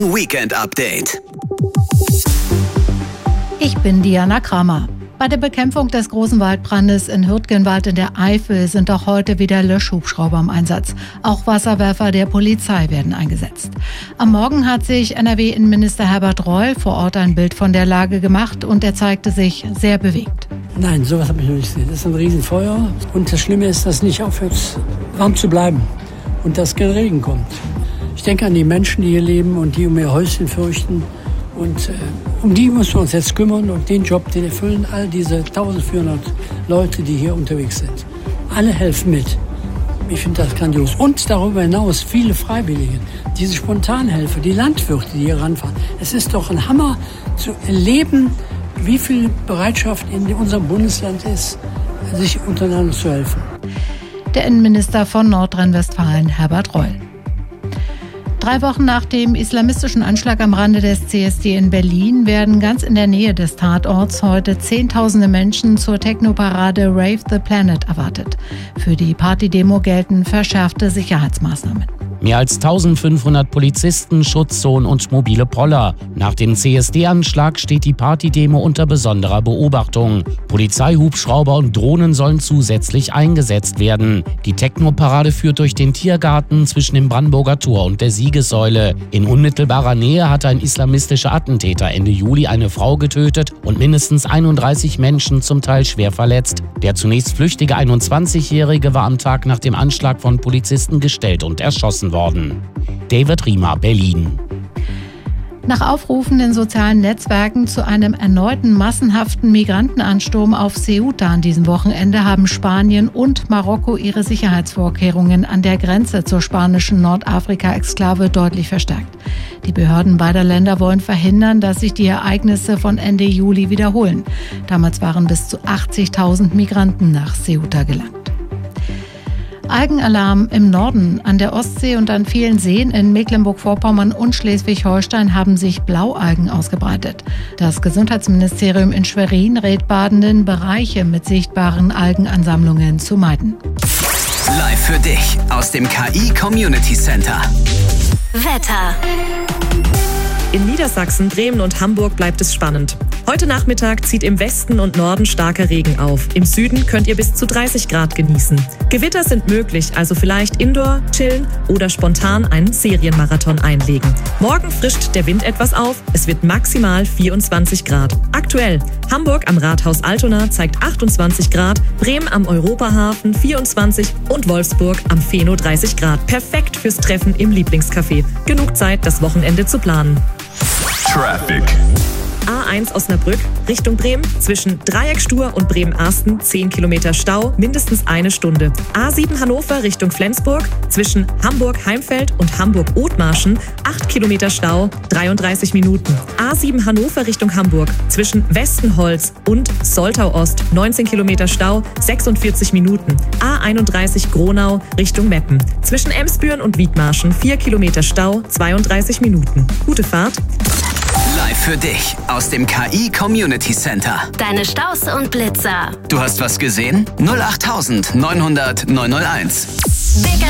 Weekend Update. Ich bin Diana Kramer. Bei der Bekämpfung des großen Waldbrandes in Hürtgenwald in der Eifel sind auch heute wieder Löschhubschrauber im Einsatz. Auch Wasserwerfer der Polizei werden eingesetzt. Am Morgen hat sich NRW-Innenminister Herbert Reul vor Ort ein Bild von der Lage gemacht und er zeigte sich sehr bewegt. Nein, sowas habe ich noch nicht gesehen. Das ist ein Riesenfeuer und das Schlimme ist, dass es nicht aufhört, warm zu bleiben und dass kein Regen kommt. Ich denke an die Menschen, die hier leben und die um ihr Häuschen fürchten. Und um die müssen wir uns jetzt kümmern und den Job, den erfüllen all diese 1400 Leute, die hier unterwegs sind. Alle helfen mit. Ich finde das grandios. Und darüber hinaus viele Freiwillige, diese Spontanhelfer, die Landwirte, die hier ranfahren. Es ist doch ein Hammer zu erleben, wie viel Bereitschaft in unserem Bundesland ist, sich untereinander zu helfen. Der Innenminister von Nordrhein-Westfalen, Herbert Reul. 3 Wochen nach dem islamistischen Anschlag am Rande des CSD in Berlin werden ganz in der Nähe des Tatorts heute Zehntausende Menschen zur Techno-Parade Rave the Planet erwartet. Für die Partydemo gelten verschärfte Sicherheitsmaßnahmen. Mehr als 1500 Polizisten, Schutzzonen und mobile Poller. Nach dem CSD-Anschlag steht die Partydemo unter besonderer Beobachtung. Polizeihubschrauber und Drohnen sollen zusätzlich eingesetzt werden. Die Techno-Parade führt durch den Tiergarten zwischen dem Brandenburger Tor und der Siegessäule. In unmittelbarer Nähe hatte ein islamistischer Attentäter Ende Juli eine Frau getötet und mindestens 31 Menschen zum Teil schwer verletzt. Der zunächst flüchtige 21-Jährige war am Tag nach dem Anschlag von Polizisten gestellt und erschossen worden. David Riemer, Berlin. Nach Aufrufen in sozialen Netzwerken zu einem erneuten massenhaften Migrantenansturm auf Ceuta an diesem Wochenende haben Spanien und Marokko ihre Sicherheitsvorkehrungen an der Grenze zur spanischen Nordafrika-Exklave deutlich verstärkt. Die Behörden beider Länder wollen verhindern, dass sich die Ereignisse von Ende Juli wiederholen. Damals waren bis zu 80.000 Migranten nach Ceuta gelangt. Algenalarm im Norden. An der Ostsee und an vielen Seen in Mecklenburg-Vorpommern und Schleswig-Holstein haben sich Blaualgen ausgebreitet. Das Gesundheitsministerium in Schwerin rät Badenden, Bereiche mit sichtbaren Algenansammlungen zu meiden. Live für dich aus dem KI Community Center. Wetter. In Niedersachsen, Bremen und Hamburg bleibt es spannend. Heute Nachmittag zieht im Westen und Norden starker Regen auf. Im Süden könnt ihr bis zu 30 Grad genießen. Gewitter sind möglich, also vielleicht Indoor, chillen oder spontan einen Serienmarathon einlegen. Morgen frischt der Wind etwas auf, es wird maximal 24 Grad. Aktuell, Hamburg am Rathaus Altona zeigt 28 Grad, Bremen am Europahafen 24 und Wolfsburg am Feno 30 Grad. Perfekt fürs Treffen im Lieblingscafé. Genug Zeit, das Wochenende zu planen. Traffic. A1 Osnabrück Richtung Bremen zwischen Dreieckstuhr und Bremen-Arsten 10 Kilometer Stau, mindestens 1 Stunde. A7 Hannover Richtung Flensburg zwischen Hamburg-Heimfeld und Hamburg-Othmarschen 8 Kilometer Stau, 33 Minuten. A7 Hannover Richtung Hamburg zwischen Westenholz und Soltau-Ost 19 Kilometer Stau, 46 Minuten. A31 Gronau Richtung Meppen zwischen Emsbüren und Wiedmarschen 4 Kilometer Stau, 32 Minuten. Gute Fahrt. Live für dich aus dem KI Community Center. Deine Staus und Blitzer. Du hast was gesehen? 08900 901. Big